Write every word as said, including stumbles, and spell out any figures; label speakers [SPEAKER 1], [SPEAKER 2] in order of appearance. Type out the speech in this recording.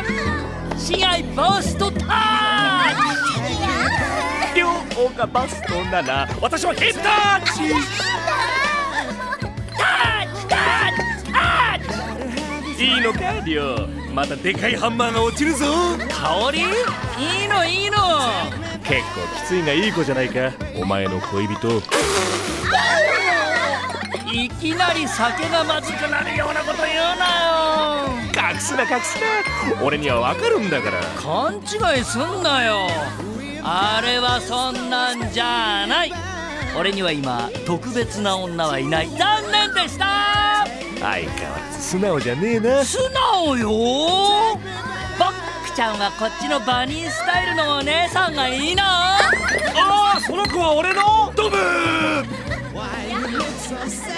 [SPEAKER 1] 試合バストタッチ。
[SPEAKER 2] 両方がバストなら私はヒップタッチ。
[SPEAKER 1] タッチタッチタッチ。
[SPEAKER 2] いいのか両、またでかいハンマーが落ちるぞ。
[SPEAKER 1] 香りいいのいいの。
[SPEAKER 2] 結構きついがいい子じゃないか、お前の恋人。
[SPEAKER 1] いきなり酒がまずくなるようなこと言うなよ。
[SPEAKER 2] 隠すな隠すな、俺にはわかるんだから。
[SPEAKER 1] 勘違いすんなよ。あれはそんなんじゃない。俺には今特別な女はいない。残念でした。
[SPEAKER 2] 相変わらず素直じゃねえな。
[SPEAKER 1] 素直よ。ボックちゃんはこっちのバニースタイルのお姉さんがいいな。
[SPEAKER 2] ああ、その子は俺のドブー。